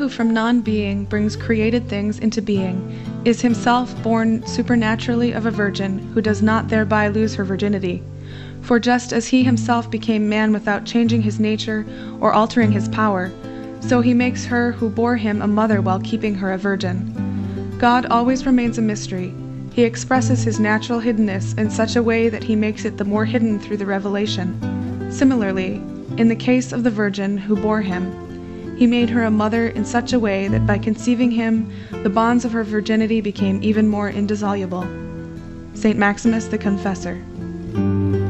who from non-being brings created things into being is himself born supernaturally of a virgin who does not thereby lose her virginity. For just as he himself became man without changing his nature or altering his power, so he makes her who bore him a mother while keeping her a virgin. God always remains a mystery. He expresses his natural hiddenness in such a way that he makes it the more hidden through the revelation. Similarly, in the case of the virgin who bore him, he made her a mother in such a way that by conceiving him, the bonds of her virginity became even more indissoluble. St. Maximus the Confessor.